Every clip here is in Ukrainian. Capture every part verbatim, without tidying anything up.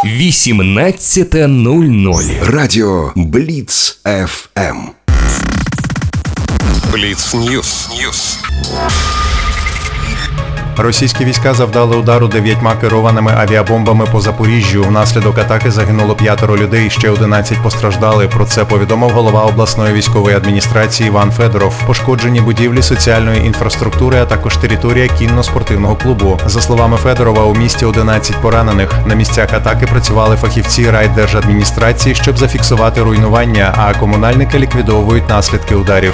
вісімнадцята нуль нуль. Радіо Бліц еф ем. Бліц Ньюс. Ньюс. Російські війська завдали удару дев'ятьма керованими авіабомбами по Запоріжжю. Внаслідок атаки загинуло п'ятеро людей, ще одинадцять постраждали. Про це повідомив голова обласної військової адміністрації Іван Федоров. Пошкоджені будівлі соціальної інфраструктури, а також територія кінно-спортивного клубу. За словами Федорова, у місті одинадцять поранених. На місцях атаки працювали фахівці райдержадміністрації, щоб зафіксувати руйнування, а комунальники ліквідовують наслідки ударів.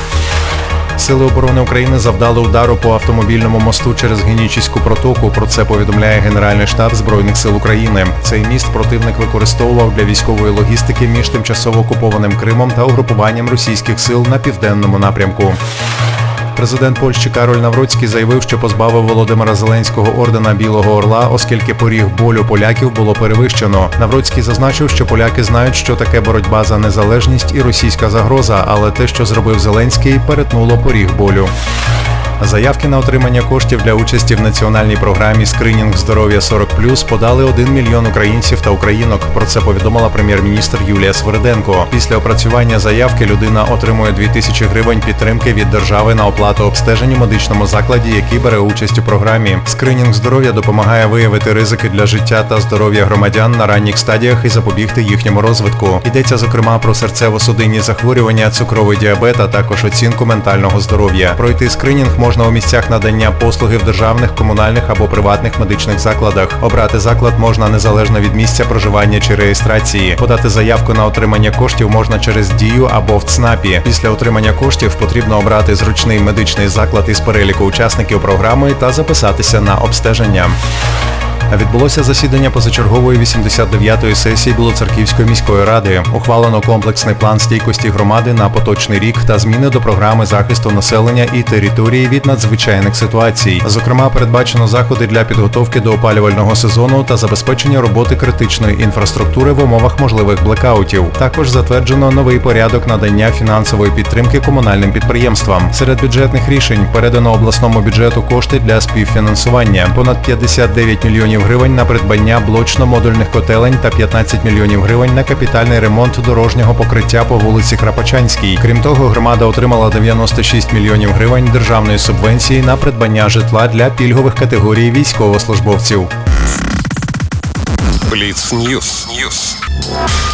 Сили оборони України завдали удару по автомобільному мосту через Генічеську протоку. Про це повідомляє Генеральний штаб Збройних сил України. Цей міст противник використовував для військової логістики між тимчасово окупованим Кримом та угрупуванням російських сил на південному напрямку. Президент Польщі Кароль Навроцький заявив, що позбавив Володимира Зеленського ордена Білого Орла, оскільки поріг болю поляків було перевищено. Навроцький зазначив, що поляки знають, що таке боротьба за незалежність і російська загроза, але те, що зробив Зеленський, перетнуло поріг болю. Заявки на отримання коштів для участі в національній програмі «Скринінг здоров'я сорок плюс» подали один мільйон українців та українок. Про це повідомила прем'єр-міністр Юлія Свириденко. Після опрацювання заявки людина отримує дві тисячі гривень підтримки від держави на оплату обстежень у медичному закладі, який бере участь у програмі. «Скринінг здоров'я» допомагає виявити ризики для життя та здоров'я громадян на ранніх стадіях і запобігти їхньому розвитку. Йдеться, зокрема, про серцево-судинні захворювання, цукровий діабет, а також оцінку ментального здоров'я. Пройти скринінг можна Можна у місцях надання послуги в державних, комунальних або приватних медичних закладах. Обрати заклад можна незалежно від місця проживання чи реєстрації. Подати заявку на отримання коштів можна через Дію або в ЦНАПі. Після отримання коштів потрібно обрати зручний медичний заклад із переліку учасників програми та записатися на обстеження. Відбулося засідання позачергової вісімдесят дев'ятої сесії Білоцерківської міської ради. Ухвалено комплексний план стійкості громади на поточний рік та зміни до програми захисту населення і території від надзвичайних ситуацій. Зокрема, передбачено заходи для підготовки до опалювального сезону та забезпечення роботи критичної інфраструктури в умовах можливих блекаутів. Також затверджено новий порядок надання фінансової підтримки комунальним підприємствам. Серед бюджетних рішень передано обласному бюджету кошти для співфінансування. Понад п'ятдесят дев'ять мільйонів гривень на придбання блочно-модульних котелень та п'ятнадцять мільйонів гривень на капітальний ремонт дорожнього покриття по вулиці Крапачанській. Крім того, громада отримала дев'яносто шість мільйонів гривень державної субвенції на придбання житла для пільгових категорій військовослужбовців. Бліц Ньюс. Ньюс.